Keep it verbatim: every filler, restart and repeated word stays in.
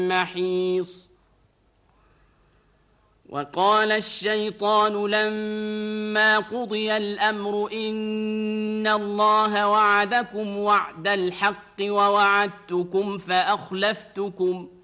محيص. وقال الشيطان لما قضي الأمر إن الله وعدكم وعد الحق ووعدتكم فأخلفتكم